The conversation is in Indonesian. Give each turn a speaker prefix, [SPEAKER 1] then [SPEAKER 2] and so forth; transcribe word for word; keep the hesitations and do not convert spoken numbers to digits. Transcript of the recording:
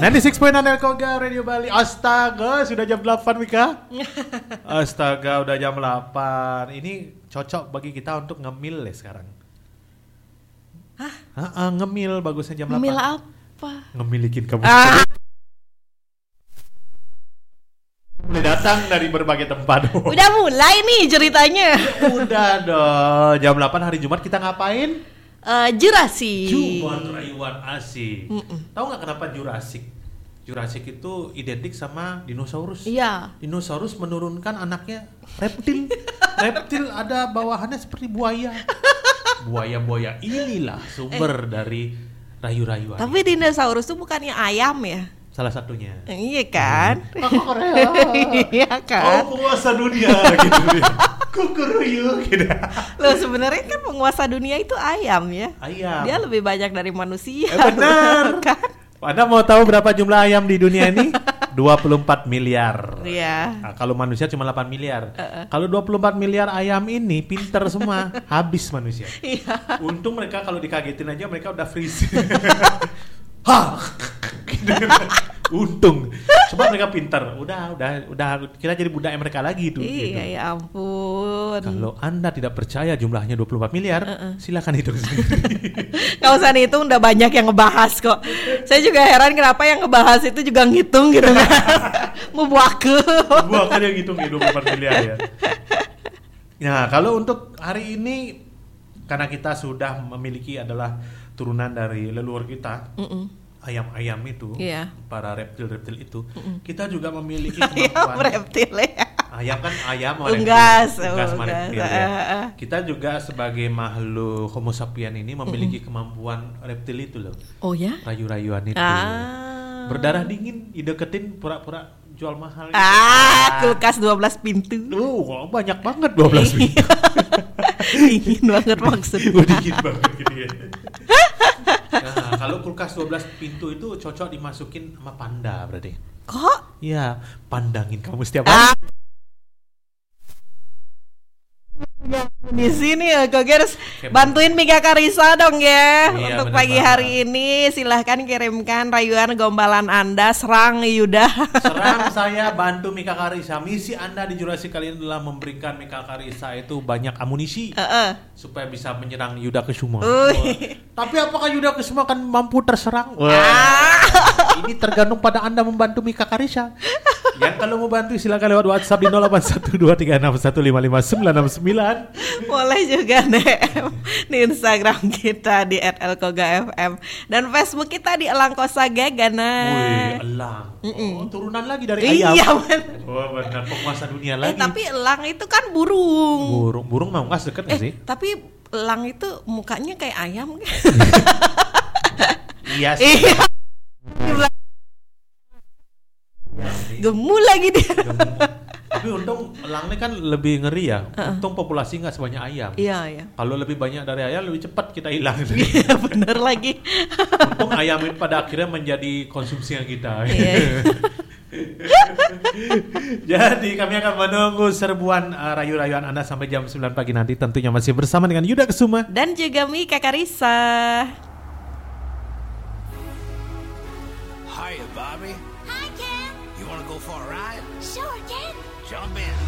[SPEAKER 1] sembilan puluh enam koma enam Elkoga Radio Bali. Astaga, sudah jam delapan Mika. Astaga, udah jam delapan. Ini cocok bagi kita untuk ngemil ya sekarang.
[SPEAKER 2] Hah?
[SPEAKER 1] Heeh, ngemil bagusnya jam
[SPEAKER 2] ngemil
[SPEAKER 1] delapan.
[SPEAKER 2] Ngemil apa?
[SPEAKER 1] Ngemilikin kamu.
[SPEAKER 2] Ah.
[SPEAKER 1] Mulai datang dari berbagai tempat.
[SPEAKER 2] Udah mulai nih ceritanya.
[SPEAKER 1] Udah dong. Jam delapan hari Jumat kita ngapain?
[SPEAKER 2] Uh, Jurassic.
[SPEAKER 1] Jumat rayuan asik. Tahu nggak kenapa Jurassic? Jurassic itu identik sama dinosaurus.
[SPEAKER 2] Iya.
[SPEAKER 1] Dinosaurus menurunkan anaknya reptil. Reptil ada bawahannya seperti buaya. Buaya-buaya inilah sumber eh. dari rayu-rayuan.
[SPEAKER 2] Tapi ini. Dinosaurus itu bukannya ayam ya?
[SPEAKER 1] Salah satunya.
[SPEAKER 2] Iya kan?
[SPEAKER 1] Hmm.
[SPEAKER 2] Iya kan?
[SPEAKER 1] Oh, penguasa dunia gitu. Kukuruyu gitu.
[SPEAKER 2] Loh sebenarnya kan penguasa dunia itu ayam ya.
[SPEAKER 1] Ayam.
[SPEAKER 2] Dia lebih banyak dari manusia.
[SPEAKER 1] Eh, benar. Kan? Anda mau tahu berapa jumlah ayam di dunia ini? dua puluh empat miliar.
[SPEAKER 2] Iya.
[SPEAKER 1] Nah, kalau manusia cuma delapan miliar.
[SPEAKER 2] Uh-uh.
[SPEAKER 1] Kalau dua puluh empat miliar ayam ini pinter semua, habis manusia.
[SPEAKER 2] Iya.
[SPEAKER 1] Untung mereka kalau dikagetin aja mereka udah freeze. Hah. Untung. Coba mereka pinter. Udah, udah, udah kita jadi budak mereka lagi itu.
[SPEAKER 2] Iya, gitu. Ya ampun.
[SPEAKER 1] Kalau Anda tidak percaya jumlahnya dua puluh empat miliar, uh-uh. silakan hitung sendiri.
[SPEAKER 2] Gak usah dihitung, udah banyak yang ngebahas kok. Saya juga heran kenapa yang ngebahas itu juga ngitung gitu kan. Membuake.
[SPEAKER 1] Membuake yang ngitung ya dua puluh empat miliar ya. Nah, kalau untuk hari ini karena kita sudah memiliki adalah turunan dari leluhur kita. Mm-mm. Ayam-ayam itu, yeah. para reptil-reptil itu, mm-mm. kita juga memiliki kemampuan.
[SPEAKER 2] Ayam reptil ya.
[SPEAKER 1] Ayam kan ayam,
[SPEAKER 2] unggas,
[SPEAKER 1] unggas,
[SPEAKER 2] unggas
[SPEAKER 1] reptil ya. Kita juga sebagai makhluk Homo sapien ini memiliki mm-mm. kemampuan reptil itu loh.
[SPEAKER 2] Oh ya?
[SPEAKER 1] Rayu-rayuan itu.
[SPEAKER 2] Ah.
[SPEAKER 1] Berdarah dingin, dideketin pura-pura jual mahal.
[SPEAKER 2] Ah, gitu. Kulkas dua belas pintu.
[SPEAKER 1] Tuh, banyak banget dua belas pintu.
[SPEAKER 2] Dingin banget maksudnya.
[SPEAKER 1] Oh, dingin banget gitu ya. Nah, kalau kulkas dua belas pintu itu cocok dimasukin sama panda berarti.
[SPEAKER 2] Kok?
[SPEAKER 1] Iya, pandangin kamu setiap hari. Ah.
[SPEAKER 2] Di sini ya, kok harus bantuin Mika Karisa dong ya. Iya, untuk pagi banget. Hari ini silahkan kirimkan rayuan gombalan Anda. Serang Yuda.
[SPEAKER 1] Serang saya, bantu Mika Karisa. Misi Anda di Jurassic kali ini adalah memberikan Mika Karisa itu banyak amunisi uh-uh. supaya bisa menyerang Yuda Kusuma. Oh. Tapi apakah Yuda Kusuma akan mampu terserang? Wah. Ah. Ini tergantung pada Anda membantu Mika Karisa. Yang kalau mau bantu silakan lewat WhatsApp di nol delapan satu dua tiga enam satu lima lima sembilan enam sembilan.
[SPEAKER 2] Boleh juga D M di Instagram kita di et elkoga f m dan Facebook kita di Elang Kosa Gegana.
[SPEAKER 1] Wih, elang. Oh, turunan lagi dari
[SPEAKER 2] ayam. Iya,
[SPEAKER 1] benar. Oh, benar, penguasa dunia lagi.
[SPEAKER 2] Eh, tapi elang itu kan burung.
[SPEAKER 1] Burung, burung mau nggak deket nggak
[SPEAKER 2] eh,
[SPEAKER 1] sih?
[SPEAKER 2] Tapi elang itu mukanya kayak ayam.
[SPEAKER 1] Iya sih. Iya.
[SPEAKER 2] Gemuk lagi dia.
[SPEAKER 1] Gemuk. Tapi untung elangnya kan lebih ngeri ya. Uh-uh. Untung populasi nggak sebanyak ayam.
[SPEAKER 2] Iya iya.
[SPEAKER 1] Kalau lebih banyak dari ayam lebih cepat kita hilang.
[SPEAKER 2] Iya benar lagi.
[SPEAKER 1] Untung ayam itu pada akhirnya menjadi konsumsi kita.
[SPEAKER 2] Iya.
[SPEAKER 1] Jadi kami akan menunggu serbuan uh, rayu-rayuan Anda sampai jam sembilan pagi nanti. Tentunya masih bersama dengan Yuda Kusuma
[SPEAKER 2] dan juga Mika Karisa.
[SPEAKER 3] Hiya, Bobby.
[SPEAKER 4] Hi, Ken.
[SPEAKER 3] You wanna go for a ride?
[SPEAKER 4] Sure, Ken.
[SPEAKER 3] Jump in.